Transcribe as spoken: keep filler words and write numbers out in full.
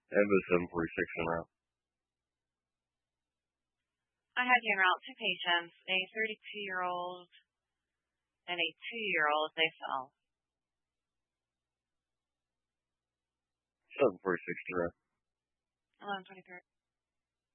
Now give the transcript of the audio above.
I have a seven forty-six en route. I have you en route two patients, a thirty-two-year-old and a two-year-old. They fell. seven forty-six en route. eleven twenty-three.